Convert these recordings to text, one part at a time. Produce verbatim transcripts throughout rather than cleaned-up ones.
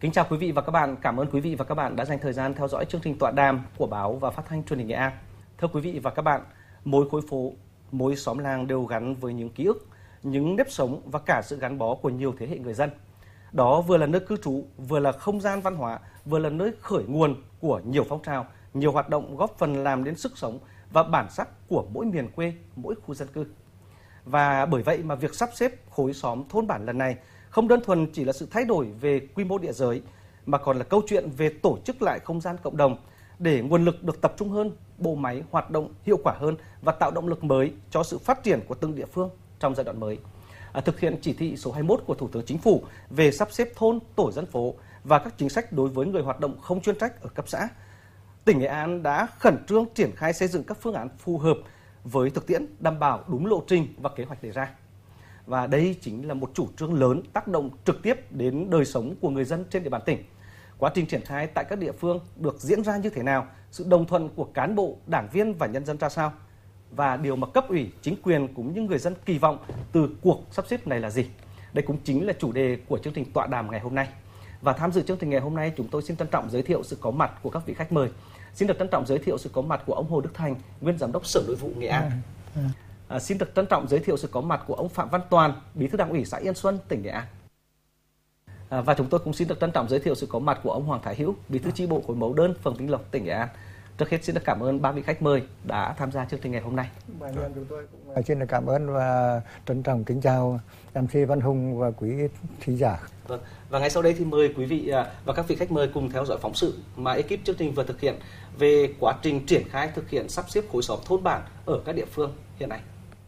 Kính chào quý vị và các bạn, cảm ơn quý vị và các bạn đã dành thời gian theo dõi chương trình tọa đàm của báo và phát thanh truyền hình Nghệ An. Thưa quý vị và các bạn, mỗi khối phố, mỗi xóm làng đều gắn với những ký ức, những nếp sống và cả sự gắn bó của nhiều thế hệ người dân. Đó vừa là nơi cư trú, vừa là không gian văn hóa, vừa là nơi khởi nguồn của nhiều phong trào, nhiều hoạt động góp phần làm nên sức sống và bản sắc của mỗi miền quê, mỗi khu dân cư. Và bởi vậy mà việc sắp xếp khối xóm thôn bản lần này không đơn thuần chỉ là sự thay đổi về quy mô địa giới, mà còn là câu chuyện về tổ chức lại không gian cộng đồng để nguồn lực được tập trung hơn, bộ máy hoạt động hiệu quả hơn và tạo động lực mới cho sự phát triển của từng địa phương trong giai đoạn mới. À, thực hiện chỉ thị số hai mươi mốt của Thủ tướng Chính phủ về sắp xếp thôn, tổ dân phố và các chính sách đối với người hoạt động không chuyên trách ở cấp xã, tỉnh Nghệ An đã khẩn trương triển khai xây dựng các phương án phù hợp với thực tiễn, đảm bảo đúng lộ trình và kế hoạch đề ra. Và đây chính là một chủ trương lớn tác động trực tiếp đến đời sống của người dân trên địa bàn tỉnh. Quá trình triển khai tại các địa phương được diễn ra như thế nào, sự đồng thuận của cán bộ, đảng viên và nhân dân ra sao? Và điều mà cấp ủy, chính quyền cũng như người dân kỳ vọng từ cuộc sắp xếp này là gì? Đây cũng chính là chủ đề của chương trình tọa đàm ngày hôm nay. Và tham dự chương trình ngày hôm nay, chúng tôi xin trân trọng giới thiệu sự có mặt của các vị khách mời. Xin được trân trọng giới thiệu sự có mặt của ông Hồ Đức Thành, nguyên giám đốc Sở Nội vụ Nghệ An. À, xin được trân trọng giới thiệu sự có mặt của ông Phạm Văn Toàn, bí thư Đảng ủy xã Yên Xuân, tỉnh Nghệ An. À, và chúng tôi cũng xin được trân trọng giới thiệu sự có mặt của ông Hoàng Thái Hữu, bí thư chi bộ khối mẫu đơn phường Vĩnh Lộc, tỉnh Nghệ An. Trước hết xin được cảm ơn ba vị khách mời đã tham gia chương trình ngày hôm nay. Bản thân chúng tôi cũng xin được cảm ơn và trân trọng kính chào em xê Văn Hùng và quý thính giả. Vâng. Và ngay sau đây thì mời quý vị và các vị khách mời cùng theo dõi phóng sự mà ekip chương trình vừa thực hiện về quá trình triển khai thực hiện sắp xếp khối xóm thôn bản ở các địa phương hiện nay.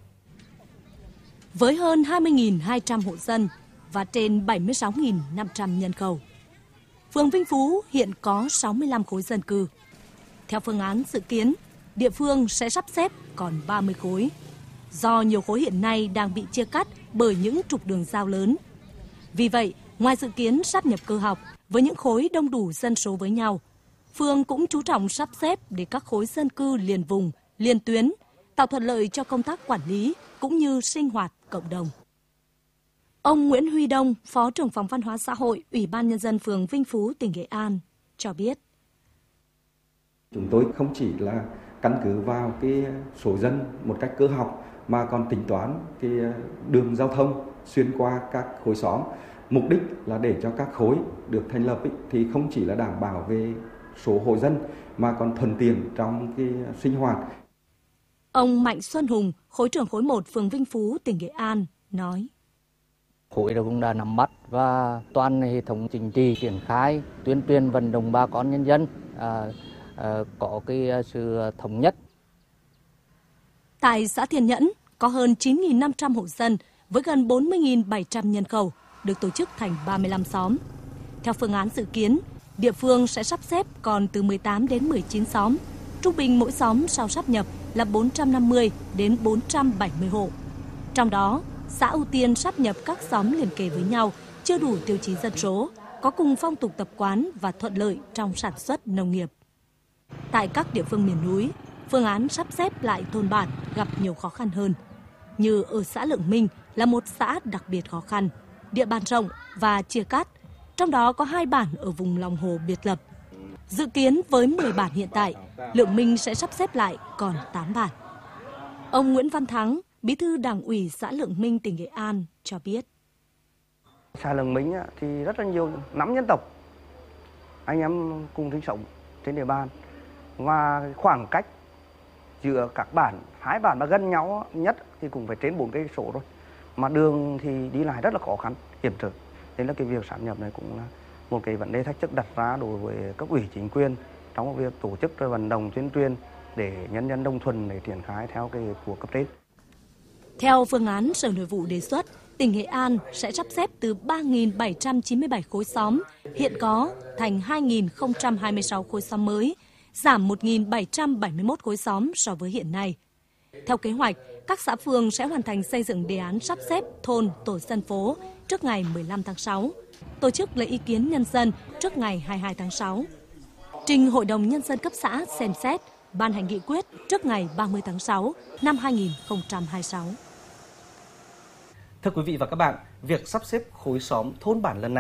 Với hơn hai mươi nghìn hai trăm hộ dân và trên bảy mươi sáu nghìn năm trăm nhân khẩu, phường Vinh Phú hiện có sáu mươi lăm khối dân cư. Theo phương án dự kiến, địa phương sẽ sắp xếp còn ba mươi khối. Do nhiều khối hiện nay đang bị chia cắt bởi những trục đường giao lớn. Vì vậy, ngoài dự kiến sáp nhập cơ học với những khối đông đủ dân số với nhau, phường cũng chú trọng sắp xếp để các khối dân cư liền vùng, liền tuyến, tạo thuận lợi cho công tác quản lý cũng như sinh hoạt cộng đồng. Ông Nguyễn Huy Đông, Phó trưởng phòng Văn hóa xã hội, Ủy ban Nhân dân phường Vinh Phú, tỉnh Nghệ An, cho biết. Chúng tôi không chỉ là căn cứ vào cái số dân một cách cơ học mà còn tính toán cái đường giao thông xuyên qua các khối xóm. Mục đích là để cho các khối được thành lập ý, thì không chỉ là đảm bảo về số hộ dân mà còn thuận tiện trong cái sinh hoạt. Ông Mạnh Xuân Hùng, khối trưởng khối một phường Vinh Phú, tỉnh Nghệ An nói: Khối cũng đã nắm bắt và toàn hệ thống chính trị triển khai tuyên truyền vận động bà con nhân dân à, à, có cái sự thống nhất. Tại xã Thiên Nhẫn có hơn chín nghìn năm trăm hộ dân với gần bốn mươi nghìn bảy trăm nhân khẩu được tổ chức thành ba mươi lăm xóm. Theo phương án dự kiến, địa phương sẽ sắp xếp còn từ mười tám đến mười chín xóm. Trung bình mỗi xóm sau sáp nhập là bốn trăm năm mươi đến bốn trăm bảy mươi hộ. Trong đó, xã ưu tiên sáp nhập các xóm liền kề với nhau, chưa đủ tiêu chí dân số, có cùng phong tục tập quán và thuận lợi trong sản xuất nông nghiệp. Tại các địa phương miền núi, phương án sắp xếp lại thôn bản gặp nhiều khó khăn hơn. Như ở xã Lượng Minh là một xã đặc biệt khó khăn, địa bàn rộng và chia cắt, trong đó có hai bản ở vùng lòng hồ biệt lập. Dự kiến với mười bản hiện tại, Lượng Minh sẽ sắp xếp lại còn tám bản. Ông Nguyễn Văn Thắng, bí thư Đảng ủy xã Lượng Minh, tỉnh Nghệ An cho biết. Xã Lượng Minh thì rất là nhiều năm dân tộc, anh em cùng sinh sống trên địa bàn, và khoảng cách giữa các bản, hai bản mà gần nhau nhất thì cũng phải trên bốn cây số rồi, mà đường thì đi lại rất là khó khăn, hiểm trở. Thế là cái việc sáp nhập này cũng là một cái vấn đề thách thức đặt ra đối với cấp ủy chính quyền trong việc tổ chức rồi vận động tuyên truyền để nhân dân đồng thuận để triển khai theo cái của cấp trên. Theo phương án Sở Nội vụ đề xuất, tỉnh Nghệ An sẽ sắp xếp từ ba nghìn bảy trăm chín mươi bảy khối xóm hiện có thành hai nghìn không trăm hai mươi sáu khối xóm mới, giảm một nghìn bảy trăm bảy mươi mốt khối xóm so với hiện nay. Theo kế hoạch, các xã phường sẽ hoàn thành xây dựng đề án sắp xếp thôn, tổ dân phố trước ngày mười lăm tháng sáu, tổ chức lấy ý kiến nhân dân trước ngày hai mươi hai tháng sáu. Trình Hội đồng Nhân dân cấp xã xem xét, ban hành nghị quyết trước ngày ba mươi tháng sáu năm hai nghìn không trăm hai mươi sáu. Thưa quý vị và các bạn, việc sắp xếp khối xóm thôn bản lần này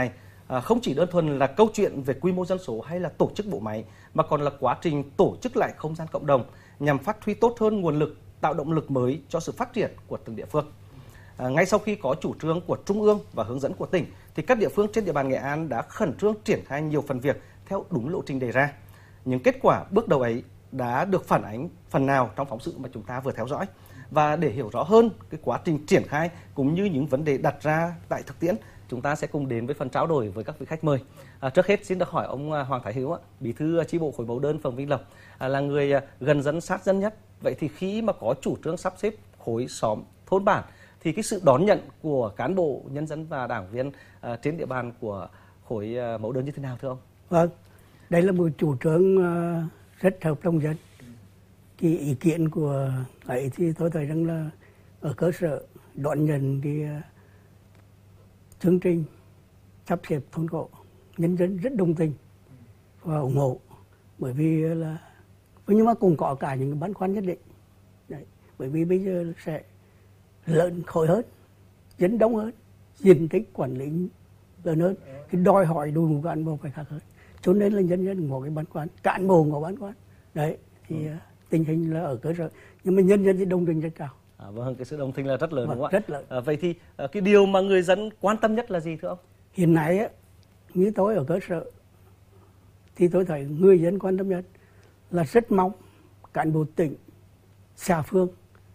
À, không chỉ đơn thuần là câu chuyện về quy mô dân số hay là tổ chức bộ máy, mà còn là quá trình tổ chức lại không gian cộng đồng nhằm phát huy tốt hơn nguồn lực, tạo động lực mới cho sự phát triển của từng địa phương. À, ngay sau khi có chủ trương của Trung ương và hướng dẫn của tỉnh, thì các địa phương trên địa bàn Nghệ An đã khẩn trương triển khai nhiều phần việc theo đúng lộ trình đề ra. Những kết quả bước đầu ấy đã được phản ánh phần nào trong phóng sự mà chúng ta vừa theo dõi. Và để hiểu rõ hơn cái quá trình triển khai cũng như những vấn đề đặt ra tại thực tiễn, chúng ta sẽ cùng đến với phần trao đổi với các vị khách mời. À, trước hết xin được hỏi ông Hoàng Thái Hiếu, bí thư chi bộ khối mẫu đơn phường Vĩnh Lộc, à, là người gần dân sát dân nhất. Vậy thì khi mà có chủ trương sắp xếp khối xóm thôn bản thì cái sự đón nhận của cán bộ, nhân dân và đảng viên à, trên địa bàn của khối à, mẫu đơn như thế nào thưa ông? Vâng, đây là một chủ trương uh, rất hợp lòng dân. Cái ý kiến của ấy thì tôi thấy rằng là ở cơ sở đón nhận cái uh, chương trình sắp xếp thôn cổ, nhân dân rất đồng tình và ủng hộ, bởi vì là nhưng mà cũng có cả những cái băn khoăn nhất định. Đấy, bởi vì bây giờ sẽ lớn khối hơn, dân đông hơn, diện tích quản lý lớn hơn, thì đòi hỏi đội ngũ cán bộ phải khác hơn, cho nên là nhân dân có cái băn khoăn, cán bộ có băn khoăn. Đấy thì ừ. tình hình là ở cơ sở, nhưng mà nhân dân thì đồng tình rất cao. À, vâng, cái sự đồng tình là rất lớn, vâng, đúng không ạ? Rất lớn. À, vậy thì à, cái điều mà người dân quan tâm nhất là gì thưa ông? Hiện nay á, như tôi ở cơ sở thì tôi thấy người dân quan tâm nhất là rất mong cán bộ tỉnh, xã phường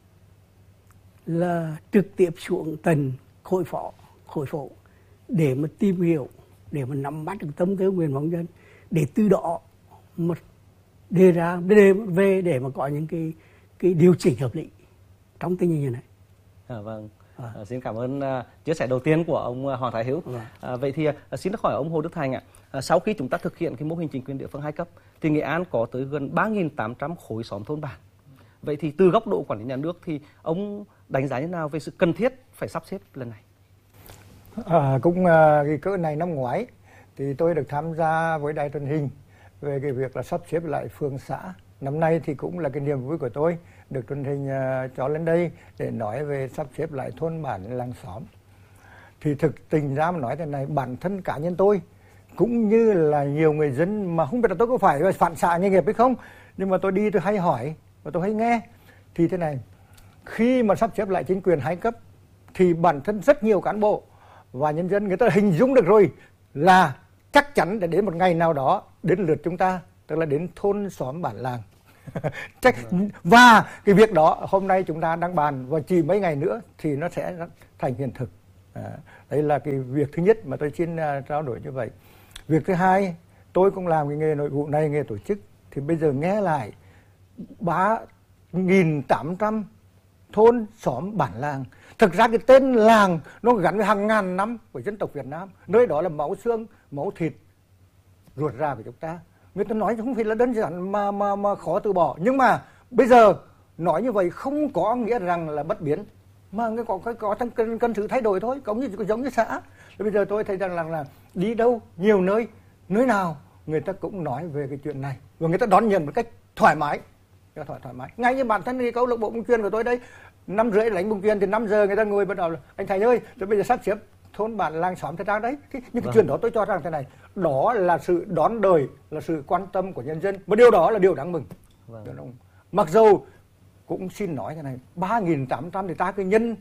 là trực tiếp xuống tận khối phó, khối phố để mà tìm hiểu, để mà nắm bắt được tâm tư nguyện vọng dân, để từ đó một đề ra đề về để mà có những cái cái điều chỉnh hợp lý trong tình hình như này. À, vâng. À. À, xin cảm ơn uh, chia sẻ đầu tiên của ông uh, Hoàng Thái Hiếu. Vâng. À, vậy thì uh, xin được hỏi ông Hồ Đức Thành ạ. À, sau khi chúng ta thực hiện cái mô hình chính quyền địa phương hai cấp, thì Nghệ An có tới gần ba nghìn tám trăm khối xóm thôn bản. Vậy thì từ góc độ quản lý nhà nước thì ông đánh giá như nào về sự cần thiết phải sắp xếp lần này? À, cũng uh, cái cỡ này năm ngoái thì tôi được tham gia với đài truyền hình về cái việc là sắp xếp lại phường xã. Năm nay thì cũng là cái niềm vui của tôi được truyền hình uh, cho lên đây để nói về sắp xếp lại thôn bản làng xóm. Thì thực tình ra mà nói thế này, bản thân cá nhân tôi cũng như là nhiều người dân mà không biết là tôi có phải phản xạ nghề nghiệp hay không, nhưng mà tôi đi tôi hay hỏi và tôi hay nghe. Thì thế này, khi mà sắp xếp lại chính quyền hai cấp thì bản thân rất nhiều cán bộ và nhân dân người ta hình dung được rồi là chắc chắn để đến một ngày nào đó đến lượt chúng ta, tức là đến thôn xóm bản làng. Chắc, và cái việc đó hôm nay chúng ta đang bàn và chỉ mấy ngày nữa thì nó sẽ thành hiện thực. À, đấy là cái việc thứ nhất mà tôi xin uh, trao đổi như vậy. Việc thứ hai, tôi cũng làm cái nghề nội vụ này, nghề tổ chức, thì bây giờ nghe lại ba nghìn tám trăm thôn xóm bản làng. Thực ra cái tên làng nó gắn với hàng ngàn năm của dân tộc Việt Nam. Nơi đó là máu xương, máu thịt, ruột ra của chúng ta. Người ta nói không phải là đơn giản mà, mà, mà khó từ bỏ. Nhưng mà bây giờ nói như vậy không có nghĩa rằng là bất biến, mà có, có, có cần, cần sự thay đổi thôi, cũng như, giống như xã. Bây giờ tôi thấy rằng là, là đi đâu, nhiều nơi, nơi nào người ta cũng nói về cái chuyện này. Và người ta đón nhận một cách thoải mái. Thoải, thoải mái. Ngay như bản thân thì câu lạc bộ bóng chuyền của tôi đây, năm rưỡi đánh bóng chuyền thì năm giờ người ta ngồi bắt đầu là anh thầy ơi, rồi bây giờ sắp xếp thôn bản làng xóm thế nào đấy. Cái, nhưng cái vâng. chuyện đó tôi cho rằng thế này, đó là sự đón đời, là sự quan tâm của nhân dân. Và điều đó là điều đáng mừng. Vâng. Mặc dù cũng xin nói thế này, ba nghìn tám trăm thì ta cứ nhân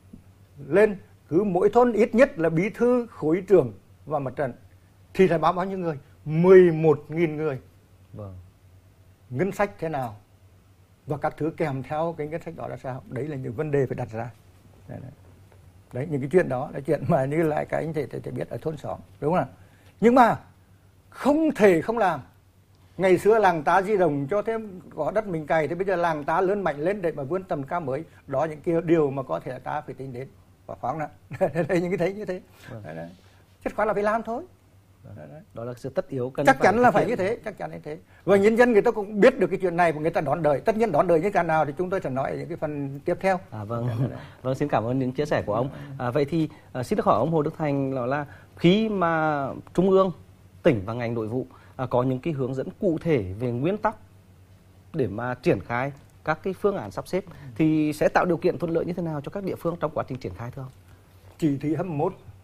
lên, cứ mỗi thôn ít nhất là bí thư, khối trưởng và mặt trận thì phải báo bao nhiêu người? mười một nghìn người. Vâng. Ngân sách thế nào? Và các thứ kèm theo cái ngân sách đó là sao? Đấy là những vấn đề phải đặt ra. Đấy, đấy. Đấy, những cái chuyện đó là chuyện mà như lại các anh thể, thể, thể biết ở thôn xóm, đúng không nào? Nhưng mà không thể không làm. Ngày xưa làng ta di động cho thêm có đất mình cày, thì bây giờ làng ta lớn mạnh lên để mà vươn tầm cao mới. Đó những cái điều mà có thể ta phải tính đến và khoáng đó. Đây những cái thế như thế. Vâng. Đấy, đấy. Chắc khoản là phải làm thôi. Đấy, đấy. Đó là sự tất yếu cần chắc chắn là phải như thế, chắc chắn như thế. Và nhân dân người ta cũng biết được cái chuyện này và người ta đón đời. Tất nhiên đón đời như thế nào thì chúng tôi sẽ nói ở những cái phần tiếp theo. À, vâng, vâng, xin cảm ơn những chia sẻ của ông. À, vậy thì à, xin được hỏi ông Hồ Đức Thành là, là khi mà Trung ương, tỉnh và ngành nội vụ à, có những cái hướng dẫn cụ thể về nguyên tắc để mà triển khai các cái phương án sắp xếp thì sẽ tạo điều kiện thuận lợi như thế nào cho các địa phương trong quá trình triển khai thưa ông? Chỉ thị hai mươi mốt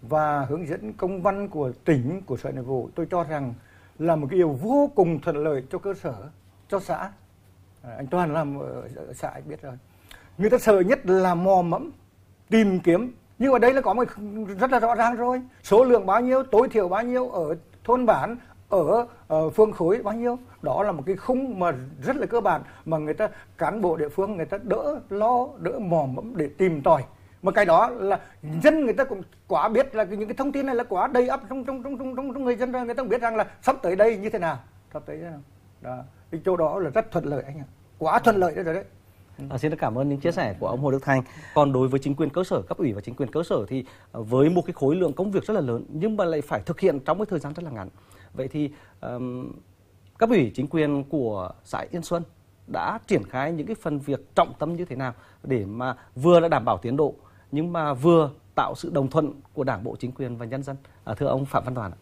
và hướng dẫn công văn của tỉnh, của Sở Nội vụ, tôi cho rằng là một cái điều vô cùng thuận lợi cho cơ sở, cho xã. À, anh Toàn làm ở xã anh biết rồi. Người ta sợ nhất là mò mẫm, tìm kiếm. Nhưng ở đây là có một rất là rõ ràng rồi. Số lượng bao nhiêu, tối thiểu bao nhiêu ở thôn bản, ở, ở phường khối bao nhiêu. Đó là một cái khung mà rất là cơ bản mà người ta, cán bộ địa phương người ta đỡ lo, đỡ mò mẫm để tìm tòi. Mà cái đó là dân người ta cũng quá biết là những cái thông tin này là quá đầy ắp trong trong trong trong, trong người dân rồi, người ta cũng biết rằng là sắp tới đây như thế nào, sắp tới thế nào. Đó, cái chỗ đó là rất thuận lợi anh ạ. Quá thuận lợi đấy rồi đấy. À, xin cảm ơn những chia sẻ của ông Hồ Đức Thành. Còn đối với chính quyền cơ sở, cấp ủy và chính quyền cơ sở thì với một cái khối lượng công việc rất là lớn nhưng mà lại phải thực hiện trong cái thời gian rất là ngắn. Vậy thì um, cấp ủy chính quyền của xã Yên Xuân đã triển khai những cái phần việc trọng tâm như thế nào để mà vừa là đảm bảo tiến độ nhưng mà vừa tạo sự đồng thuận của Đảng bộ, chính quyền và nhân dân? À, thưa ông Phạm Văn Toàn ạ.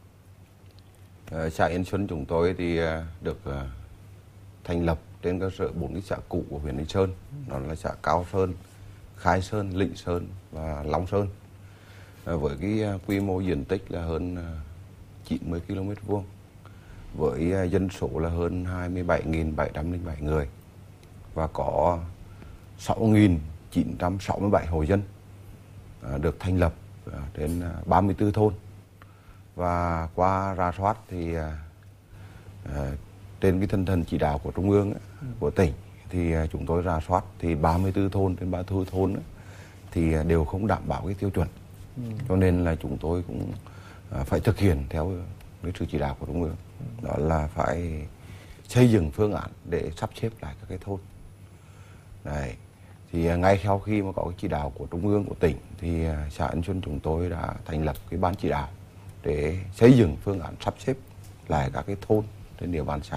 À, xã Yên Xuân chúng tôi thì được uh, thành lập trên cơ sở bốn cái xã cũ của huyện Yên Sơn, đó là xã Cao Sơn, Khai Sơn, Lĩnh Sơn và Long Sơn. À, với cái uh, quy mô diện tích là hơn uh, chín mươi ki lô mét vuông, với uh, dân số là hơn hai mươi bảy nghìn bảy trăm lẻ bảy người và có sáu nghìn chín trăm sáu mươi bảy hộ dân uh, được thành lập uh, trên uh, ba mươi tư thôn. Và qua rà soát thì uh, uh, trên cái tinh thần chỉ đạo của Trung ương, ừ. của tỉnh thì chúng tôi rà soát thì ba mươi tư thôn trên ba mươi tư thôn thì đều không đảm bảo cái tiêu chuẩn. Ừ. Cho nên là chúng tôi cũng phải thực hiện theo cái sự chỉ đạo của Trung ương. Ừ. Đó là phải xây dựng phương án để sắp xếp lại các cái thôn. Đấy. Thì ngay sau khi mà có cái chỉ đạo của Trung ương, của tỉnh thì xã Yên Xuân chúng tôi đã thành lập cái ban chỉ đạo để xây dựng phương án sắp xếp lại các cái thôn trên địa bàn xã.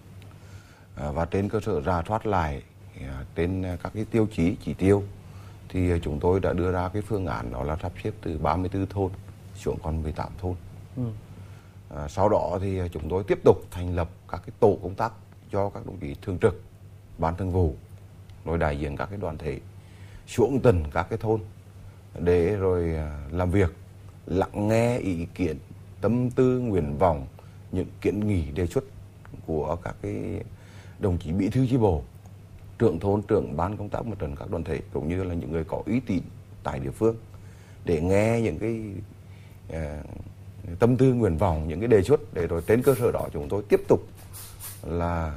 À, và trên cơ sở rà soát lại à, trên các cái tiêu chí, chỉ tiêu thì chúng tôi đã đưa ra cái phương án đó là sắp xếp từ ba mươi tư thôn xuống còn mười tám thôn. Ừ. À, sau đó thì chúng tôi tiếp tục thành lập các cái tổ công tác cho các đồng chí thường trực, ban thường vụ, rồi đại diện các cái đoàn thể xuống từng các cái thôn để rồi làm việc, lắng nghe ý kiến, tâm tư, nguyện vọng, những kiến nghị đề xuất của các cái đồng chí bí thư chi bộ, trưởng thôn, trưởng ban công tác mặt trận các đoàn thể cũng như là những người có uy tín tại địa phương để nghe những cái uh, tâm tư, nguyện vọng, những cái đề xuất để rồi trên cơ sở đó chúng tôi tiếp tục là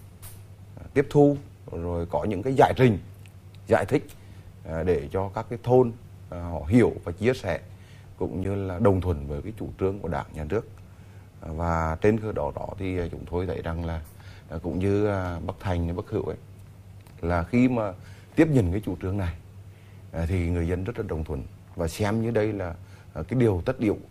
tiếp thu rồi có những cái giải trình, giải thích uh, để cho các cái thôn uh, họ hiểu và chia sẻ cũng như là đồng thuận với cái chủ trương của Đảng, Nhà nước. Và trên cơ sở đó thì chúng tôi thấy rằng là cũng như Bắc Thành, Bắc Hữu ấy, là khi mà tiếp nhận cái chủ trương này thì người dân rất là đồng thuận và xem như đây là cái điều tất yếu.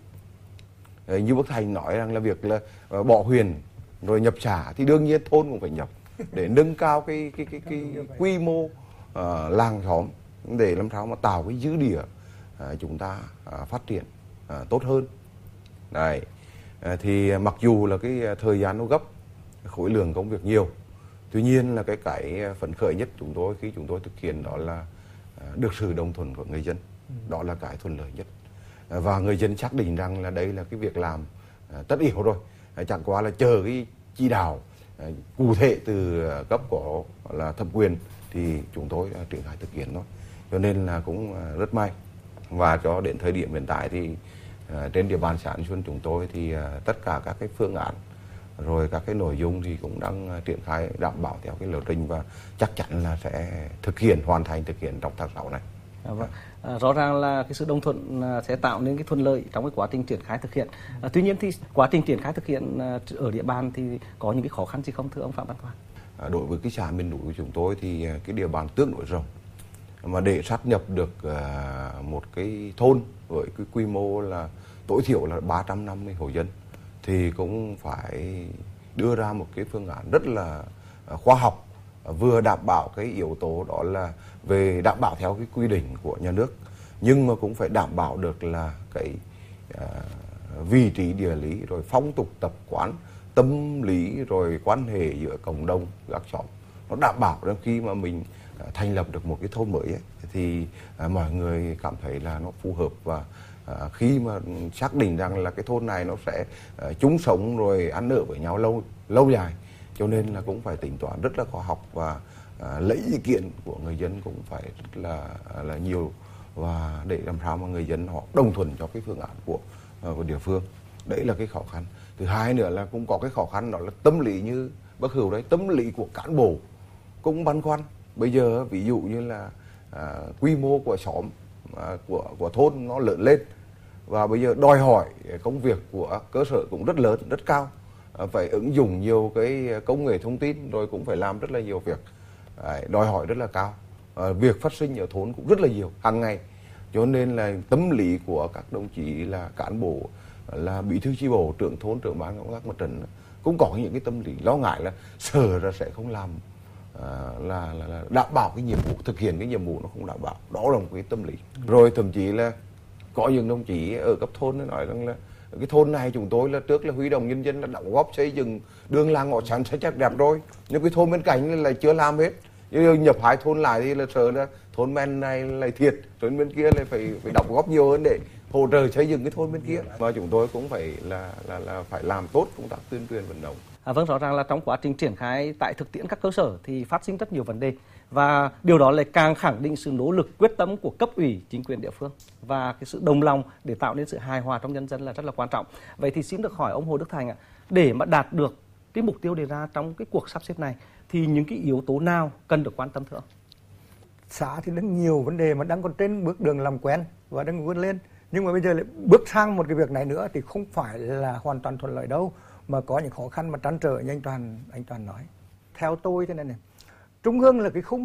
Như Bắc Thành nói rằng là việc là bỏ huyện rồi nhập xã thì đương nhiên thôn cũng phải nhập để nâng cao cái cái cái cái, cái quy mô uh, làng xóm để làm sao mà tạo cái dư địa uh, chúng ta uh, phát triển uh, tốt hơn. Đấy. Uh, thì mặc dù là cái thời gian nó gấp, khối lượng công việc nhiều, tuy nhiên là cái cái phấn khởi nhất chúng tôi khi chúng tôi thực hiện đó là uh, được sự đồng thuận của người dân. Đó là cái thuận lợi nhất. Uh, và người dân xác định rằng là đây là cái việc làm uh, tất yếu rồi. Uh, chẳng qua là chờ cái chỉ đạo uh, cụ thể từ uh, cấp của là thẩm quyền thì chúng tôi uh, triển khai thực hiện thôi. Cho nên là cũng uh, rất may. Và cho đến thời điểm hiện tại thì uh, trên địa bàn xã An Xuân chúng tôi thì uh, tất cả các cái phương án rồi các cái nội dung thì cũng đang uh, triển khai đảm bảo theo cái lộ trình và chắc chắn là sẽ thực hiện, hoàn thành thực hiện trong tháng sáu này. À, vâng. À, rõ ràng là cái sự đồng thuận à, sẽ tạo nên cái thuận lợi trong cái quá trình triển khai thực hiện. À, tuy nhiên thì quá trình triển khai thực hiện à, ở địa bàn thì có những cái khó khăn gì không, thưa ông Phạm Văn Toàn? À, đối với cái xã miền núi của chúng tôi thì cái địa bàn tương đối rộng, mà để sát nhập được uh, một cái thôn với cái quy mô là tối thiểu là ba trăm năm mươi hộ dân thì cũng phải đưa ra một cái phương án rất là uh, khoa học, uh, vừa đảm bảo cái yếu tố đó là về đảm bảo theo cái quy định của nhà nước, nhưng mà cũng phải đảm bảo được là cái uh, vị trí địa lý rồi phong tục tập quán, tâm lý rồi quan hệ giữa cộng đồng các xóm nó đảm bảo rằng khi mà mình uh, thành lập được một cái thôn mới ấy, thì uh, mọi người cảm thấy là nó phù hợp và À, khi mà xác định rằng là cái thôn này nó sẽ uh, chung sống rồi ăn ở với nhau lâu lâu dài, cho nên là cũng phải tính toán rất là khoa học và uh, lấy ý kiến của người dân cũng phải rất là là nhiều, và để làm sao mà người dân họ đồng thuận cho cái phương án của, uh, của địa phương. Đấy là cái khó khăn. Thứ hai nữa là cũng có cái khó khăn, đó là tâm lý như bác Hữu đấy, tâm lý của cán bộ cũng băn khoăn. Bây giờ ví dụ như là à, quy mô của xóm, à, của của thôn nó lớn lên, và bây giờ đòi hỏi công việc của cơ sở cũng rất lớn, rất cao, à, phải ứng dụng nhiều cái công nghệ thông tin, rồi cũng phải làm rất là nhiều việc, à, đòi hỏi rất là cao. À, việc phát sinh ở thôn cũng rất là nhiều hàng ngày, cho nên là tâm lý của các đồng chí là cán bộ, là bí thư chi bộ, trưởng thôn, trưởng ban công tác mặt trận cũng có những cái tâm lý lo ngại là sợ là sẽ không làm, à, là, là, là đảm bảo cái nhiệm vụ, thực hiện cái nhiệm vụ nó không đảm bảo. Đó là một cái tâm lý. Rồi thậm chí là có những đồng chí ở cấp thôn nói rằng là cái thôn này chúng tôi là trước là huy động nhân dân là đóng góp xây dựng đường làng ngõ xóm sẽ chắc đẹp rồi, nhưng cái thôn bên cạnh là chưa làm hết. Nhưng nhập hai thôn lại thì là sợ là thôn bên này lại thiệt, thôn bên kia lại phải phải đóng góp nhiều hơn để hỗ trợ xây dựng cái thôn bên kia. Và chúng tôi cũng phải là là là phải làm tốt công tác tuyên truyền vận động. À, vâng, rõ ràng là trong quá trình triển khai tại thực tiễn các cơ sở thì phát sinh rất nhiều vấn đề, và điều đó lại càng khẳng định sự nỗ lực quyết tâm của cấp ủy, chính quyền địa phương và cái sự đồng lòng để tạo nên sự hài hòa trong nhân dân là rất là quan trọng. Vậy thì xin được hỏi ông Hồ Đức Thành ạ, để mà đạt được cái mục tiêu đề ra trong cái cuộc sắp xếp này thì những cái yếu tố nào cần được quan tâm thưa ông? Xã thì đang nhiều vấn đề mà đang còn trên bước đường làm quen và đang vươn lên, nhưng mà bây giờ lại bước sang một cái việc này nữa thì không phải là hoàn toàn thuận lợi đâu, mà có những khó khăn mà trăn trở như anh Toàn anh Toàn nói. Theo tôi thế này này, trung ương là cái khung,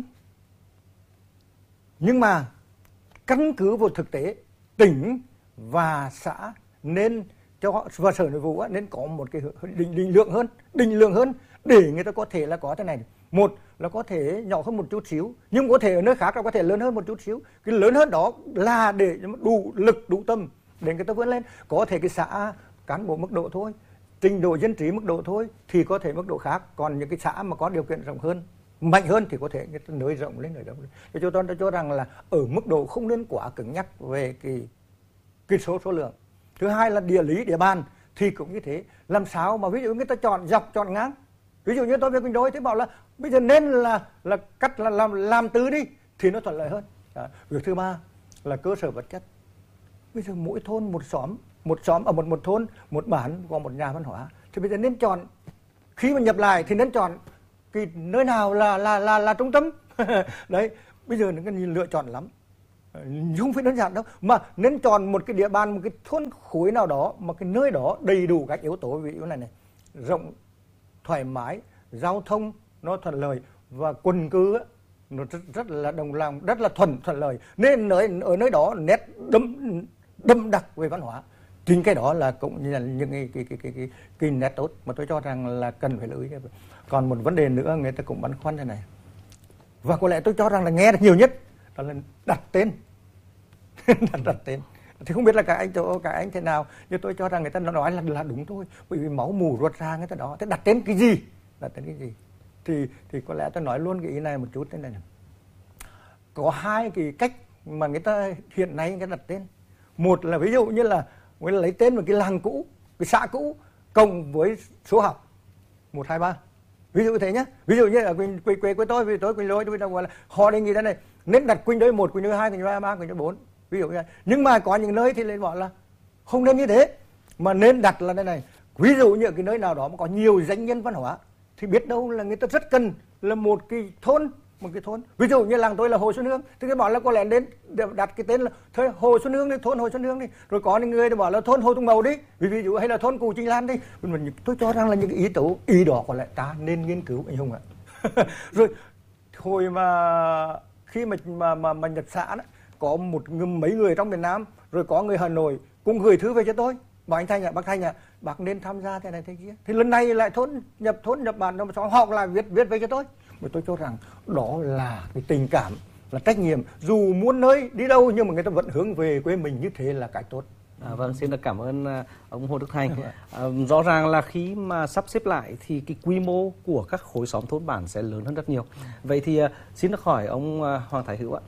nhưng mà căn cứ vào thực tế tỉnh và xã nên cho, và sở nội vụ nên có một cái định, định lượng hơn, định lượng hơn để người ta có thể là có thế này. Một là có thể nhỏ hơn một chút xíu, nhưng có thể ở nơi khác là có thể lớn hơn một chút xíu. Cái lớn hơn đó là để đủ lực, đủ tâm để người ta vươn lên. Có thể cái xã cán bộ mức độ thôi, trình độ dân trí mức độ thôi thì có thể mức độ khác. Còn những cái xã mà có điều kiện rộng hơn, mạnh hơn thì có thể người ta nới rộng lên, nới rộng lên. Cho tôi tôi cho rằng là ở mức độ không nên quá cứng nhắc về cái cái số số lượng. Thứ hai là địa lý, địa bàn thì cũng như thế. Làm sao mà ví dụ người ta chọn dọc, chọn ngang. Ví dụ như tôi về Quỳnh Đôi thì bảo là bây giờ nên là là cắt là làm làm tứ đi thì nó thuận lợi hơn. Đó. Việc thứ ba là cơ sở vật chất. Bây giờ mỗi thôn một xóm, một xóm ở một một thôn, một bản có một nhà văn hóa. Thì bây giờ nên chọn, khi mà nhập lại thì nên chọn cái nơi nào là là là là trung tâm. Đấy, bây giờ nó cần lựa chọn lắm. Không phải đơn giản đâu, mà nên chọn một cái địa bàn, một cái thôn khối nào đó mà cái nơi đó đầy đủ các yếu tố, ví dụ này này, rộng, thoải mái, giao thông nó thuận lợi và quần cư á, nó rất, rất là đồng lòng, rất là thuận thuận lợi, nên ở, ở nơi đó nét đậm đậm đặc về văn hóa. Chính cái đó là cũng như là những cái cái cái cái cái, cái nét tốt mà tôi cho rằng là cần phải lưu ý. Còn một vấn đề nữa người ta cũng băn khoăn thế này, và có lẽ tôi cho rằng là nghe được nhiều nhất đó là đặt tên. đặt, đặt tên thì không biết là các anh chỗ các anh thế nào, nhưng tôi cho rằng người ta nói là là đúng thôi, bởi vì máu mù ruột ra người ta đó. Thế đặt tên cái gì, đặt tên cái gì thì thì có lẽ tôi nói luôn cái ý này một chút thế này, này. Có hai cái cách mà người ta hiện nay người ta đặt tên. Một là ví dụ như là người ta lấy tên một cái làng cũ, cái xã cũ cộng với số học một hai ba, ví dụ thế nhé. Ví dụ như ở quê quê quê, quê tôi, vì tôi Quỳnh Đôi, tôi gọi là họ đề nghị thế này, nên đặt Quỳnh Đôi một, Quỳnh Đôi hai, Quỳnh Đôi ba, Quỳnh Đôi bốn, ví dụ như vậy. Nhưng mà có những nơi thì lại bảo là không nên như thế, mà nên đặt là thế này. Ví dụ như ở cái nơi nào đó mà có nhiều danh nhân văn hóa thì biết đâu là người ta rất cần là một cái thôn, một cái thôn. Ví dụ như làng tôi là Hồ Xuân Hương, thì cái bảo là có lẽ đến đặt cái tên là thôi Hồ Xuân Hương đi, thôn Hồ Xuân Hương đi. Rồi có những người thì bảo là thôn Hồ Tùng Mậu đi, ví dụ, hay là thôn Cù Chính Lan đi. Tôi cho rằng là những cái ý tố ý đó có lẽ ta nên nghiên cứu anh Hùng ạ. Rồi hồi mà khi mà mà mà, mà nhập xã đó, có một mấy người trong miền Nam, rồi có người Hà Nội cũng gửi thư về cho tôi, bảo anh Thành ạ, bác Thành ạ, bác nên tham gia thế này thế kia. Thì lần này lại thôn nhập thôn nhập bản họ lại viết viết về cho tôi. Mà tôi cho rằng đó là cái tình cảm, là trách nhiệm, dù muốn nơi đi đâu nhưng mà người ta vẫn hướng về quê mình, như thế là cái tốt. À, vâng, xin được cảm ơn uh, ông Hồ Đức Thành. À, rõ ràng là khi mà sắp xếp lại thì cái quy mô của các khối xóm thôn bản sẽ lớn hơn rất nhiều. Vậy thì uh, xin được hỏi ông uh, Hoàng Thái Hữu ạ,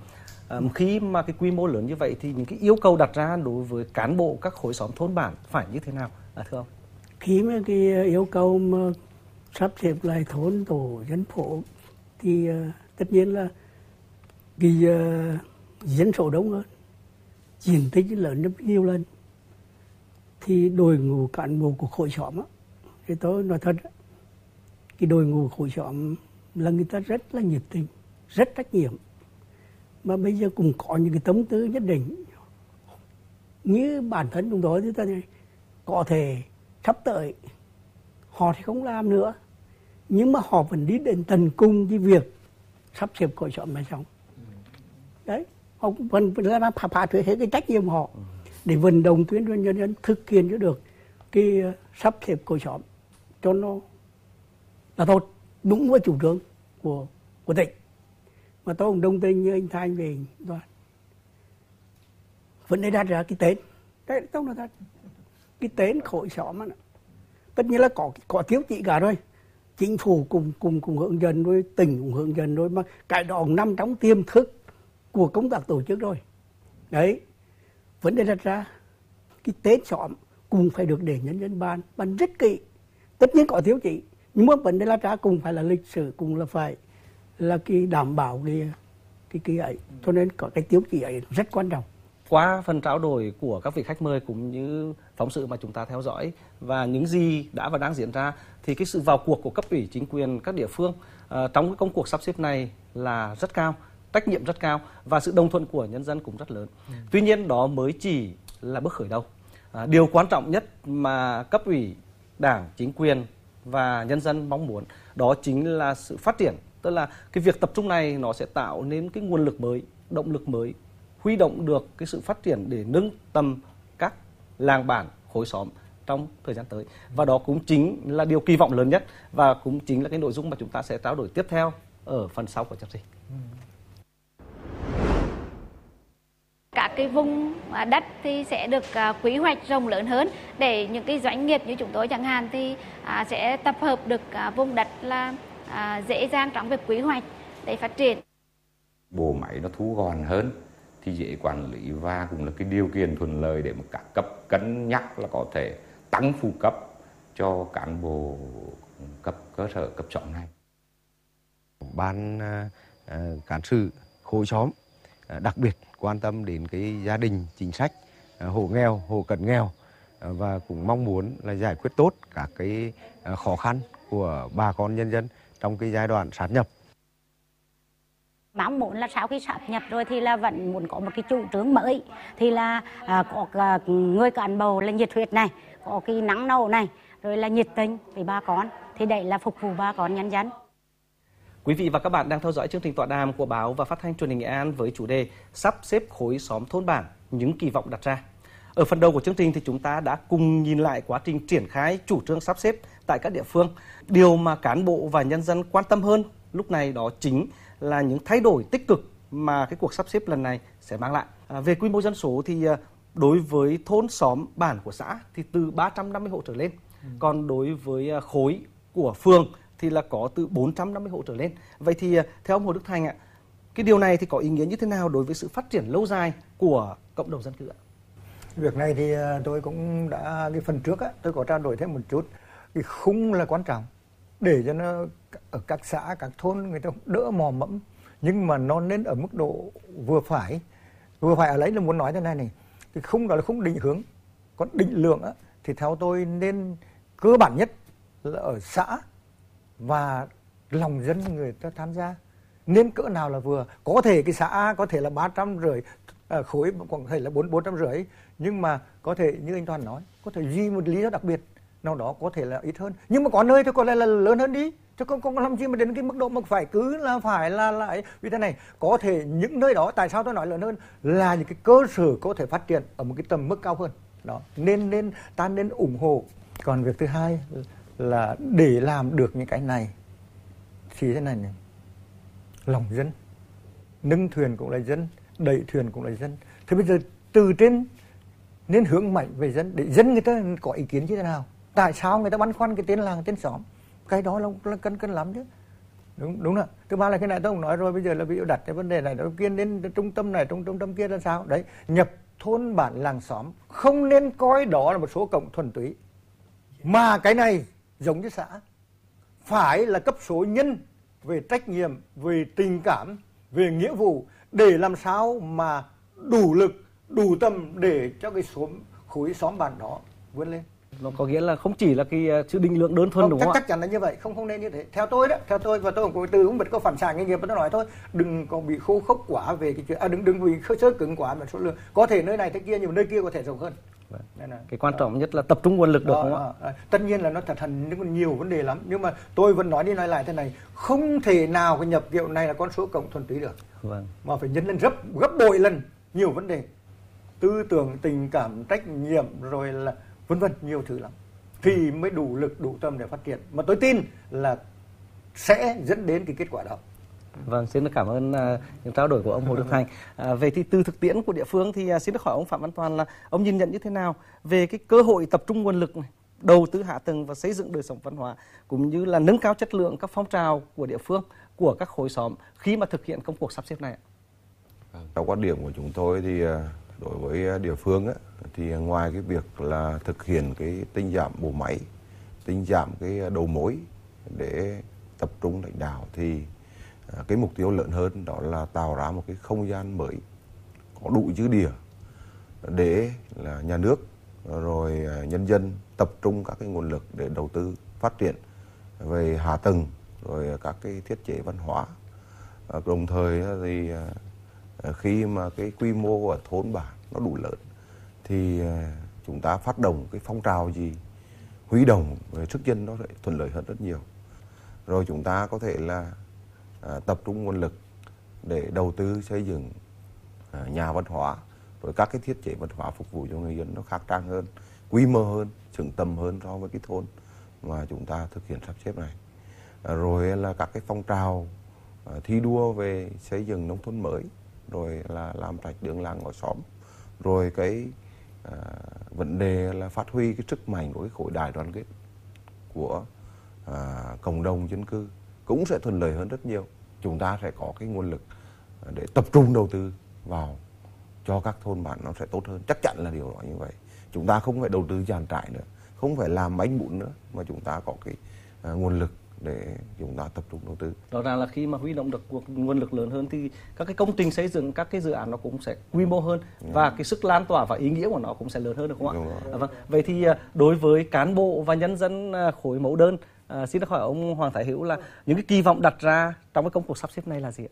À, khi mà cái quy mô lớn như vậy thì những cái yêu cầu đặt ra đối với cán bộ các khối xóm thôn bản phải như thế nào, à, thưa ông? Khi mà cái yêu cầu mà sắp xếp lại thôn tổ dân phố thì uh, tất nhiên là cái uh, dân số đông hơn, diện tích lớn rất nhiều lần, thì đội ngũ cán bộ của khối xóm á, thì tôi nói thật, cái đội ngũ khối xóm là người ta rất là nhiệt tình, rất trách nhiệm, mà bây giờ cũng có những cái tâm tư nhất định. Như bản thân chúng tôi thì ta này, có thể sắp tới họ thì không làm nữa, nhưng mà họ vẫn đi đến tận cùng cái việc sắp xếp khối xóm này xong. Đấy, họ cũng vẫn là phá phá thuế hết cái trách nhiệm họ để vận động tuyên truyền nhân dân thực hiện cho được cái sắp xếp khối xóm cho nó là tốt, đúng với chủ trương của của tỉnh. Mà tôi cũng đồng tình như anh Thanh về đoàn. Vấn đề đặt ra cái tên, đấy tôi nói thật, cái tên khối xóm á, tất nhiên là có có thiếu chỉ cả rồi. Chính phủ cùng cùng cùng hướng dẫn rồi, tỉnh cũng hướng dẫn rồi, mà cái đó nằm trong tiềm thức của công tác tổ chức rồi. Đấy, vấn đề đặt ra cái tên xóm cũng phải được để nhân dân bàn bàn rất kỹ. Tất nhiên có thiếu chỉ, nhưng mà vấn đề đặt ra cũng phải là lịch sử, cũng là phải là cái đảm bảo cái cái cái ấy, cho nên có cái tiêu chí ấy rất quan trọng. Qua phần trao đổi của các vị khách mời cũng như phóng sự mà chúng ta theo dõi và những gì đã và đang diễn ra, thì cái sự vào cuộc của cấp ủy chính quyền các địa phương uh, trong cái công cuộc sắp xếp này là rất cao, trách nhiệm rất cao và sự đồng thuận của nhân dân cũng rất lớn. Ừ. Tuy nhiên đó mới chỉ là bước khởi đầu. Uh, điều quan trọng nhất mà cấp ủy, đảng, chính quyền và nhân dân mong muốn đó chính là sự phát triển. Tức là cái việc tập trung này nó sẽ tạo nên cái nguồn lực mới, động lực mới, huy động được cái sự phát triển để nâng tầm các làng bản, khối xóm trong thời gian tới. Và đó cũng chính là điều kỳ vọng lớn nhất và cũng chính là cái nội dung mà chúng ta sẽ trao đổi tiếp theo ở phần sau của chương trình. Các cái vùng đất thì sẽ được quy hoạch rộng lớn hơn để những cái doanh nghiệp như chúng tôi chẳng hạn thì sẽ tập hợp được vùng đất là dễ dàng trong việc quy hoạch để phát triển. Bộ máy nó thu gọn hơn thì dễ quản lý và cũng là cái điều kiện thuận lợi để mà các cấp cân nhắc là có thể tăng phụ cấp cho cán bộ cấp cơ sở, cấp xóm này. Ban uh, cán sự khối xóm uh, đặc biệt quan tâm đến cái gia đình chính sách, uh, hộ nghèo, hộ cận nghèo uh, và cũng mong muốn là giải quyết tốt các cái uh, khó khăn của bà con nhân dân trong cái giai đoạn sát nhập. Mong muốn là sau khi sáp nhập rồi thì là vẫn muốn có một cái chủ trương mới, thì là à, có à, người cán bộ là nhiệt huyết này, có cái năng nổ này, rồi là nhiệt tình với bà con, thì đấy là phục vụ bà con nhân dân. Quý vị và các bạn đang theo dõi chương trình tọa đàm của báo và phát thanh truyền hình Nghệ An với chủ đề sắp xếp khối xóm thôn bản, những kỳ vọng đặt ra. Ở phần đầu của chương trình thì chúng ta đã cùng nhìn lại quá trình triển khai chủ trương sắp xếp tại các địa phương. Điều mà cán bộ và nhân dân quan tâm hơn lúc này đó chính là những thay đổi tích cực mà cái cuộc sắp xếp lần này sẽ mang lại. À, về quy mô dân số thì đối với thôn xóm bản của xã thì từ ba trăm năm mươi hộ trở lên. Ừ. Còn đối với khối của phường thì là có từ bốn trăm năm mươi hộ trở lên. Vậy thì theo ông Hồ Đức Thành ạ, cái điều này thì có ý nghĩa như thế nào đối với sự phát triển lâu dài của cộng đồng dân cư ạ? Việc này thì tôi cũng đã, cái phần trước á, tôi có trao đổi thêm một chút. Cái khung là quan trọng để cho nó ở các xã, các thôn người ta đỡ mò mẫm, nhưng mà nó nên ở mức độ vừa phải. Vừa phải ở lấy là muốn nói thế này này, cái khung đó là khung định hướng. Còn định lượng á, thì theo tôi nên cơ bản nhất là ở xã và lòng dân người ta tham gia. Nên cỡ nào là vừa. Có thể cái xã có thể là ba trăm rưỡi, à, khối có thể là bốn trăm rưỡi, nhưng mà có thể như anh Toàn nói, có thể duy một lý do đặc biệt nào đó có thể là ít hơn, nhưng mà có nơi thì có lẽ là lớn hơn đi, chứ không không làm gì mà đến cái mức độ mà phải cứ là phải là lại vì thế này. Có thể những nơi đó, tại sao tôi nói lớn hơn, là những cái cơ sở có thể phát triển ở một cái tầm mức cao hơn đó, nên nên ta nên ủng hộ. Còn việc thứ hai là để làm được những cái này thì thế này này, lòng dân, nâng thuyền cũng là dân, đẩy thuyền cũng là dân. Thế bây giờ từ trên nên hướng mạnh về dân, để dân người ta có ý kiến như thế nào, tại sao người ta băn khoăn cái tên làng, tên xóm, cái đó là, là cân cân lắm chứ. Đúng đúng rồi. Thứ ba là cái này tôi cũng nói rồi, bây giờ là ví dụ đặt cái vấn đề này đầu tiên đến trung tâm này, trung trung tâm kia là sao? Đấy, nhập thôn bản làng xóm, không nên coi đó là một số cộng thuần túy. Mà cái này giống như xã, phải là cấp số nhân về trách nhiệm, về tình cảm, về nghĩa vụ, để làm sao mà đủ lực, đủ tầm để cho cái số khối xóm bản đó vươn lên. Nó có nghĩa là không chỉ là cái sự định lượng đơn thuần, không, đúng chắc, không ạ? Chắc chắn là như vậy, không không nên như thế. Theo tôi đó, theo tôi và tôi cũng từ cũng bật có phản xạ nghề nghiệp, tôi nói thôi, đừng có bị khô khốc quá về cái chuyện, à, đừng đừng bị sơ cứng quá mà số lượng. Có thể nơi này thế kia nhưng mà nơi kia có thể rộng hơn. Vâng. Là, cái quan trọng đó. Nhất là tập trung nguồn lực được, đó, không đó, ạ? đó. Tất nhiên là nó thật hành nhưng còn nhiều vấn đề lắm, nhưng mà tôi vẫn nói đi nói lại thế này, không thể nào cái nhập kiệu này là con số cộng thuần túy được. Vâng. Mà phải nhân lên gấp gấp bội lần nhiều vấn đề, tư tưởng, tình cảm, trách nhiệm, rồi là vân vân, nhiều thứ lắm, thì mới đủ lực đủ tâm để phát triển. Mà tôi tin là sẽ dẫn đến cái kết quả đó. Vâng, xin được cảm ơn uh, những trao đổi của ông Hồ Đức Thành. Uh, về thì từ thực tiễn của địa phương thì uh, xin được hỏi ông Phạm Văn Toàn là ông nhìn nhận như thế nào về cái cơ hội tập trung nguồn lực này, đầu tư hạ tầng và xây dựng đời sống văn hóa, cũng như là nâng cao chất lượng các phong trào của địa phương, của các khối xóm khi mà thực hiện công cuộc sắp xếp này? Theo quan điểm của chúng tôi thì đối với địa phương á, thì ngoài cái việc là thực hiện cái tinh giảm bộ máy, tinh giảm cái đầu mối để tập trung lãnh đạo, thì cái mục tiêu lớn hơn đó là tạo ra một cái không gian mới có đủ dư địa để là nhà nước rồi nhân dân tập trung các cái nguồn lực để đầu tư phát triển về hạ tầng rồi các cái thiết chế văn hóa. Đồng thời thì khi mà cái quy mô của thôn bản nó đủ lớn thì chúng ta phát động cái phong trào gì huy động về sức dân nó sẽ thuận lợi hơn rất nhiều. Rồi chúng ta có thể là à, tập trung nguồn lực để đầu tư xây dựng à, nhà văn hóa, rồi các cái thiết chế văn hóa phục vụ cho người dân nó khang trang hơn, quy mô hơn, xứng tầm hơn so với cái thôn mà chúng ta thực hiện sắp xếp này. À, rồi là các cái phong trào à, thi đua về xây dựng nông thôn mới, rồi là làm sạch đường làng ngõ xóm, rồi cái à, vấn đề là phát huy cái sức mạnh của cái khối đại đoàn kết của à, cộng đồng dân cư cũng sẽ thuận lợi hơn rất nhiều. Chúng ta sẽ có cái nguồn lực để tập trung đầu tư vào cho các thôn bản nó sẽ tốt hơn, chắc chắn là điều đó như vậy. Chúng ta không phải đầu tư dàn trải nữa, không phải làm bánh bún nữa, mà chúng ta có cái à, nguồn lực để chúng ta tập trung đầu tư. Rõ ràng là khi mà huy động được nguồn lực lớn hơn thì các cái công trình xây dựng, các cái dự án nó cũng sẽ quy mô hơn, và cái sức lan tỏa và ý nghĩa của nó cũng sẽ lớn hơn, được không ạ? À, vâng. Vậy thì đối với cán bộ và nhân dân khối mẫu đơn, à, xin được hỏi ông Hoàng Thái Hữu là những cái kỳ vọng đặt ra trong cái công cuộc sắp xếp này là gì ạ?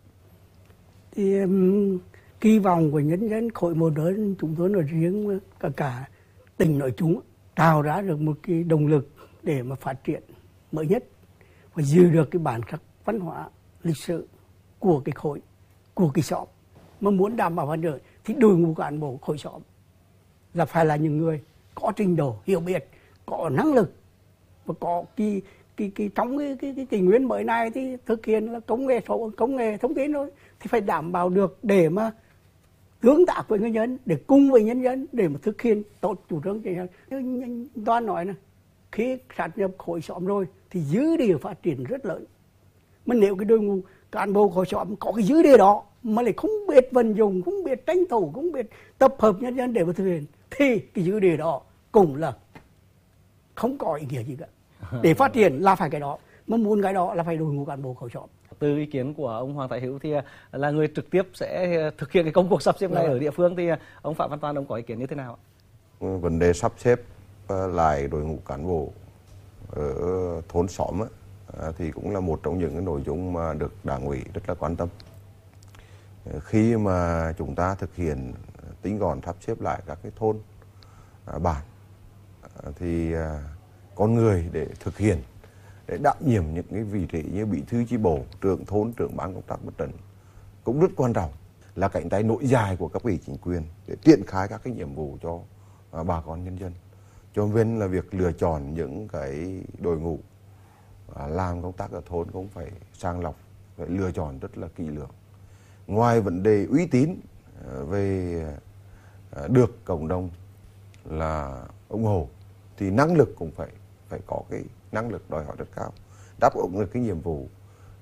Thì um, kỳ vọng của nhân dân khối mẫu đơn chúng tôi nói riêng, cả cả tỉnh nói chung, tạo ra được một cái động lực để mà phát triển mới nhất và giữ được cái bản sắc văn hóa lịch sử của cái khối, của cái xóm. Mà muốn đảm bảo hơn nữa thì đội ngũ cán bộ khối xóm là phải là những người có trình độ, hiểu biết, có năng lực và có cái cái cái trong cái cái cái kỷ nguyên mới này thì thực hiện là công nghệ số, công nghệ thông tin rồi, thì phải đảm bảo được để mà tương tác với người dân, để cùng với nhân dân để mà thực hiện tốt chủ trương chính sách. Đoan nói này, khi sát nhập khối xóm rồi thì dư địa phát triển rất lớn. Mà nếu cái đội ngũ cán bộ khối xóm có cái dư địa đó mà lại không biết vận dụng, không biết tranh thủ, không biết tập hợp nhân dân để mà thực hiện, thì cái dư địa đó cũng là không có ý nghĩa gì cả. Để phát triển là phải cái đó, mà muốn cái đó là phải đội ngũ cán bộ khối xóm. Từ ý kiến của ông Hoàng Thái Hữu thì là người trực tiếp sẽ thực hiện cái công cuộc sắp xếp này ở địa phương, thì ông Phạm Văn Toàn, ông có ý kiến như thế nào ạ? Vấn đề sắp xếp lại đội ngũ cán bộ ở thôn xóm á, thì cũng là một trong những cái nội dung mà được Đảng ủy rất là quan tâm. Khi mà chúng ta thực hiện tinh gọn sắp xếp lại các cái thôn bản thì con người để thực hiện, để đảm nhiệm những cái vị trí như bí thư chi bộ, trưởng thôn, trưởng ban công tác mặt trận cũng rất quan trọng, là cánh tay nối dài của cấp ủy chính quyền để triển khai các cái nhiệm vụ cho bà con nhân dân. Cho nên là việc lựa chọn những cái đội ngũ làm công tác ở thôn cũng phải sàng lọc, phải lựa chọn rất là kỹ lưỡng. Ngoài vấn đề uy tín về được cộng đồng là ủng hộ, thì năng lực cũng phải phải có cái năng lực đòi hỏi rất cao, đáp ứng được cái nhiệm vụ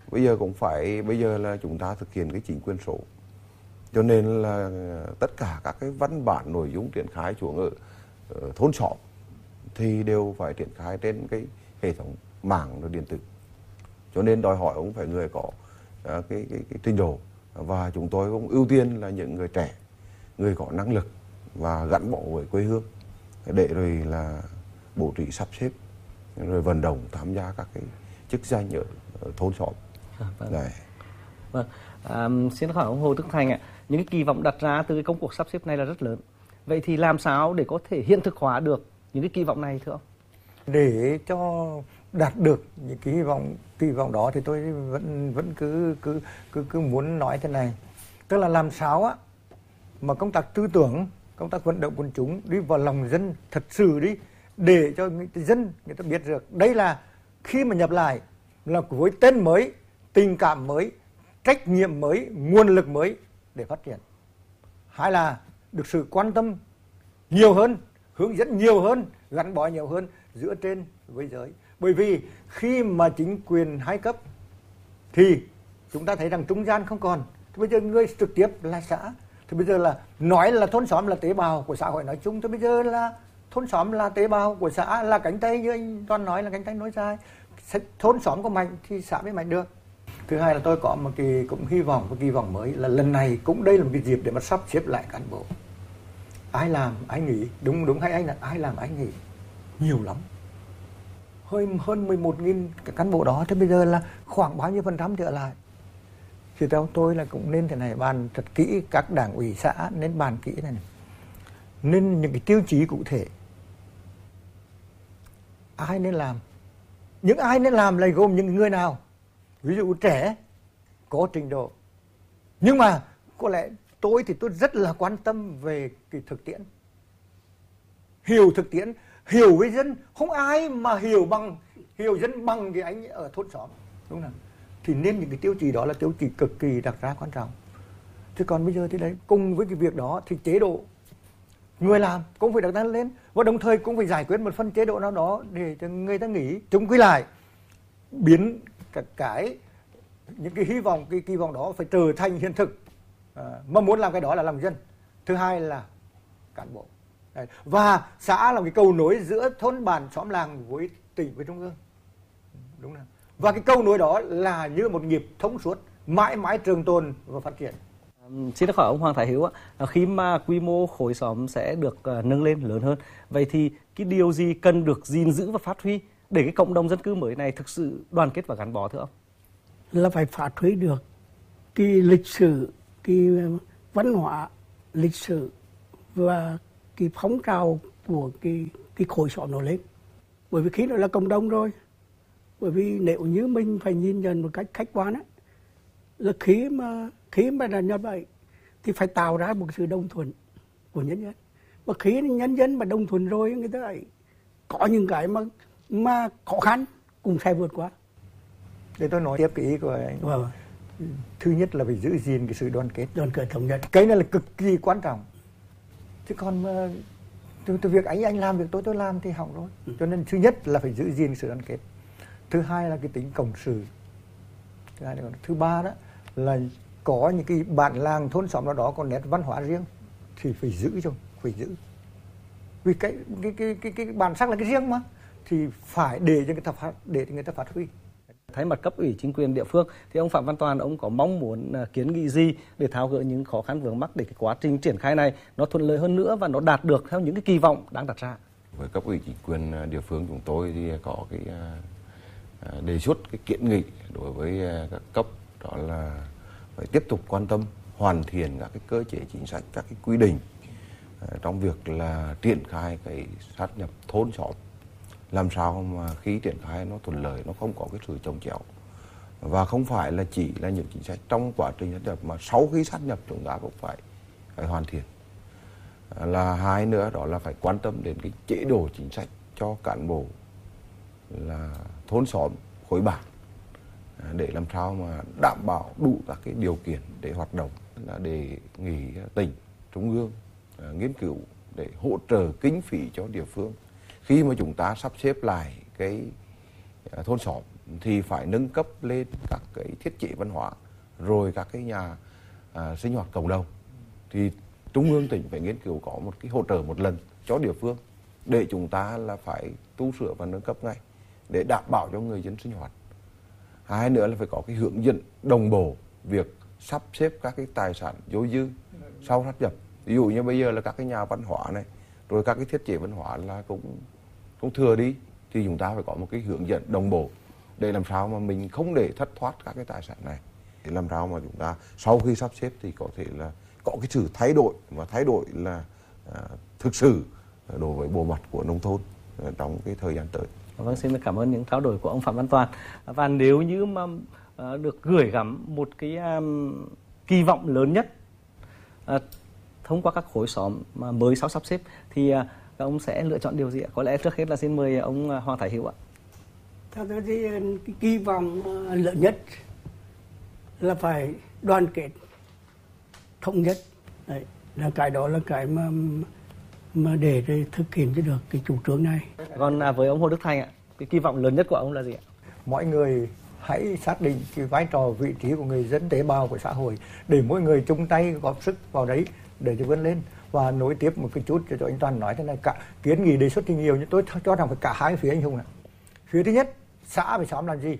bây giờ cũng phải bây giờ là chúng ta thực hiện cái chính quyền số, cho nên là tất cả các cái văn bản nội dung triển khai xuống ở, ở thôn xóm thì đều phải triển khai trên cái hệ thống mạng điện tử, cho nên đòi hỏi cũng phải người có uh, cái, cái, cái trình độ, và chúng tôi cũng ưu tiên là những người trẻ, người có năng lực và gắn bó với quê hương để rồi là bố trí sắp xếp rồi vận động tham gia các cái chức danh ở, ở thôn xóm. À, vâng. Đấy. Vâng. À, xin hỏi ông Hồ Đức Thành ạ, những cái kỳ vọng đặt ra từ cái công cuộc sắp xếp này là rất lớn. Vậy thì làm sao để có thể hiện thực hóa được những cái kỳ vọng này thưa ông? Để cho đạt được những cái hy vọng kỳ vọng đó thì tôi vẫn vẫn cứ cứ cứ cứ muốn nói thế này, tức là làm sao á mà công tác tư tưởng, công tác vận động quần chúng đi vào lòng dân thật sự đi, để cho người dân người ta biết được đây là khi mà nhập lại là với tên mới, tình cảm mới, trách nhiệm mới, nguồn lực mới để phát triển. Hai là được sự quan tâm nhiều hơn, hướng dẫn nhiều hơn, gắn bó nhiều hơn giữa trên với dưới. Bởi vì khi mà chính quyền hai cấp thì chúng ta thấy rằng trung gian không còn, thì bây giờ người trực tiếp là xã, thì bây giờ là nói là thôn xóm là tế bào của xã hội nói chung, thì bây giờ là thôn xóm là tế bào của xã, là cánh tay như anh Toàn nói là cánh tay nối dài. Thôn xóm có mạnh thì xã mới mạnh được. Thứ hai là tôi có một kỳ cũng hy vọng và kỳ vọng mới là lần này cũng đây là một cái dịp để mà sắp xếp lại cán bộ. Ai làm ai nghỉ, đúng đúng hay anh là ai làm ai nghỉ nhiều lắm, hơn hơn mười một nghìn cán bộ đó, thế bây giờ là khoảng bao nhiêu phần trăm trở lại. Thì theo tôi là cũng nên thế này, bàn thật kỹ, các đảng ủy xã nên bàn kỹ này, này. Nên những cái tiêu chí cụ thể ai nên làm, những ai nên làm là gồm những người nào, ví dụ trẻ có trình độ, nhưng mà có lẽ tôi thì tôi rất là quan tâm về cái thực tiễn, hiểu thực tiễn, hiểu với dân, không ai mà hiểu bằng hiểu dân bằng cái anh ở thôn xóm, đúng không? Thì nên những cái tiêu chí đó là tiêu chí cực kỳ đặt ra quan trọng. Chứ còn bây giờ thì đấy, cùng với cái việc đó thì chế độ người làm cũng phải đặt ra lên, và đồng thời cũng phải giải quyết một phần chế độ nào đó để cho người ta nghỉ. Chung quy lại biến cả cái những cái hy vọng, cái kỳ vọng đó phải trở thành hiện thực. À, mà muốn làm cái đó là lòng dân. Thứ hai là cán bộ. Đấy. Và xã là cái cầu nối giữa thôn bản xóm làng với tỉnh, với trung ương, đúng không? Và cái cầu nối đó là như một nghiệp thông suốt, mãi mãi trường tồn và phát triển. Um, xin được hỏi ông Hoàng Thái Hiếu ạ, khi mà quy mô khối xóm sẽ được uh, nâng lên lớn hơn, vậy thì cái điều gì cần được gìn giữ và phát huy để cái cộng đồng dân cư mới này thực sự đoàn kết và gắn bó thưa ông? Là phải phát huy được cái lịch sử, cái văn hóa lịch sử và cái phong trào của cái cái khối xóm nó lên. Bởi vì khi nó là cộng đồng rồi, bởi vì nếu như mình phải nhìn nhận một cách khách quan á, là khi mà khi mà là như vậy thì phải tạo ra một sự đồng thuận của nhân dân. Và khi nhân dân mà đồng thuận rồi, người ta lại có những cái mà mà khó khăn cũng sẽ vượt qua. Để tôi nói tiếp cái ý của anh. Vâng. Thứ nhất là phải giữ gìn cái sự đoàn kết, đoàn kết thống nhất. Cái này là cực kỳ quan trọng. Chứ còn mà từ, từ việc anh anh làm, việc tôi tôi làm thì hỏng rồi. Ừ. Cho nên thứ nhất là phải giữ gìn sự đoàn kết. Thứ hai là cái tính cộng sự. Thứ hai là thứ ba đó là có những cái bản làng thôn xóm nào đó có nét văn hóa riêng thì phải giữ cho, phải giữ. Vì cái cái cái cái, cái bản sắc là cái riêng mà, thì phải để cho người ta phát để cho người ta phát huy. Thay mặt cấp ủy chính quyền địa phương thì ông Phạm Văn Toàn, ông có mong muốn uh, kiến nghị gì để tháo gỡ những khó khăn vướng mắc để cái quá trình triển khai này nó thuận lợi hơn nữa và nó đạt được theo những cái kỳ vọng đang đặt ra? Với cấp ủy chính quyền địa phương chúng tôi thì có cái uh, đề xuất cái kiến nghị đối với uh, các cấp, đó là phải tiếp tục quan tâm hoàn thiện các cái cơ chế chính sách, các cái quy định uh, trong việc là triển khai cái sát nhập thôn xóm, làm sao mà khi triển khai nó thuận lợi, nó không có cái sự chồng chéo, và không phải là chỉ là những chính sách trong quá trình sát nhập, mà sau khi sát nhập chúng ta cũng phải phải hoàn thiện. Là hai nữa đó là phải quan tâm đến cái chế độ chính sách cho cán bộ là thôn xóm, khối bản, để làm sao mà đảm bảo đủ các cái điều kiện để hoạt động. Là đề nghị tỉnh, trung ương nghiên cứu để hỗ trợ kinh phí cho địa phương khi mà chúng ta sắp xếp lại cái thôn xóm thì phải nâng cấp lên các cái thiết chế văn hóa, rồi các cái nhà à, sinh hoạt cộng đồng. Thì Trung ương tỉnh phải nghiên cứu có một cái hỗ trợ một lần cho địa phương để chúng ta là phải tu sửa và nâng cấp ngay để đảm bảo cho người dân sinh hoạt. Hai nữa là phải có cái hướng dẫn đồng bộ việc sắp xếp các cái tài sản dôi dư sau sáp nhập. Ví dụ như bây giờ là các cái nhà văn hóa này, rồi các cái thiết chế văn hóa là cũng cũng thừa đi, thì chúng ta phải có một cái hướng dẫn đồng bộ để làm sao mà mình không để thất thoát các cái tài sản này, để làm sao mà chúng ta sau khi sắp xếp thì có thể là có cái sự thay đổi, và thay đổi là à, thực sự đối với bộ mặt của nông thôn à, trong cái thời gian tới. Vâng, xin cảm ơn những trao đổi của ông Phạm Văn Toàn. Và nếu như mà uh, được gửi gắm một cái um, kỳ vọng lớn nhất uh, thông qua các khối xóm mà mới sau sắp xếp thì uh, các ông sẽ lựa chọn điều gì ạ? Có lẽ trước hết là xin mời ông uh, Hoàng Thái Hữu ạ. Theo tôi thì cái kỳ vọng lớn nhất là phải đoàn kết, thống nhất. Đấy, là cái đó là cái mà mà để, để thực hiện cho được cái chủ trương này. Còn à, với ông Hồ Đức Thành ạ, cái kỳ vọng lớn nhất của ông là gì ạ? Mọi người hãy xác định cái vai trò vị trí của người dân, tế bào của xã hội, để mỗi người chung tay góp sức vào đấy để cho vươn lên. Và nối tiếp một cái chút cho anh Toàn nói thế này, cả kiến nghị đề xuất thì nhiều, nhưng tôi cho rằng phải cả hai phía anh Hùng ạ. Phía thứ nhất, xã với xóm làm gì?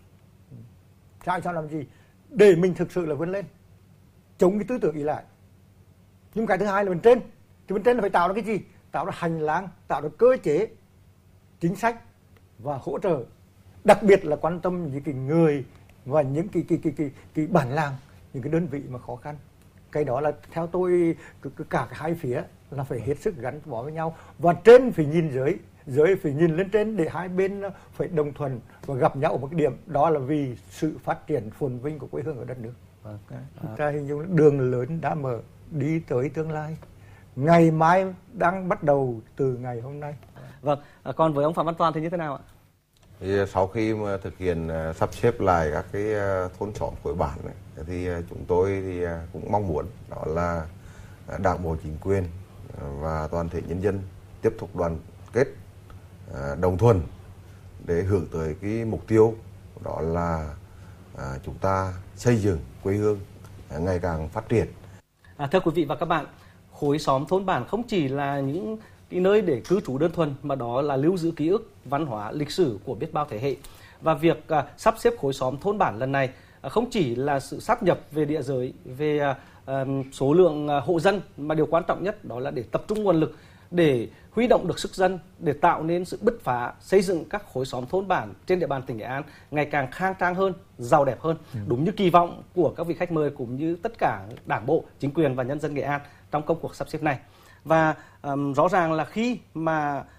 Xã với xóm làm gì? Để mình thực sự là vươn lên, chống cái tư tưởng ỷ lại. Nhưng cái thứ hai là bên trên. Thì bên trên là phải tạo ra cái gì? Tạo ra hành lang, tạo ra cơ chế, chính sách và hỗ trợ. Đặc biệt là quan tâm những cái người và những cái, cái, cái, cái, cái bản làng, những cái đơn vị mà khó khăn. Cái đó là theo tôi cả hai phía là phải hết sức gắn bó với nhau. Và trên phải nhìn dưới, dưới phải nhìn lên trên để hai bên phải đồng thuận và gặp nhau ở một cái điểm. Đó là vì sự phát triển phồn vinh của quê hương ở đất nước. Chúng ta hình dung đường lớn đã mở đi tới tương lai. Ngày mai đang bắt đầu từ ngày hôm nay. Vâng, à, còn với ông Phạm Văn Toàn thì như thế nào ạ? Thì sau khi mà thực hiện uh, sắp xếp lại các cái uh, thôn xóm khối bản này, thì uh, chúng tôi thì uh, cũng mong muốn đó là uh, đảng bộ chính quyền uh, và toàn thể nhân dân tiếp tục đoàn kết, uh, đồng thuận để hướng tới cái mục tiêu đó là uh, chúng ta xây dựng quê hương uh, ngày càng phát triển. À, thưa quý vị và các bạn, khối xóm thôn bản không chỉ là những cái nơi để cư trú đơn thuần, mà đó là lưu giữ ký ức, văn hóa, lịch sử của biết bao thế hệ. Và việc à, sắp xếp khối xóm thôn bản lần này à, không chỉ là sự sáp nhập về địa giới, về à, à, số lượng à, hộ dân, mà điều quan trọng nhất đó là để tập trung nguồn lực để huy động được sức dân, để tạo nên sự bứt phá, xây dựng các khối xóm thôn bản trên địa bàn tỉnh Nghệ An ngày càng khang trang hơn, giàu đẹp hơn, ừ. đúng như kỳ vọng của các vị khách mời cũng như tất cả Đảng bộ, chính quyền và nhân dân Nghệ An trong công cuộc sắp xếp này. Và um, rõ ràng là khi mà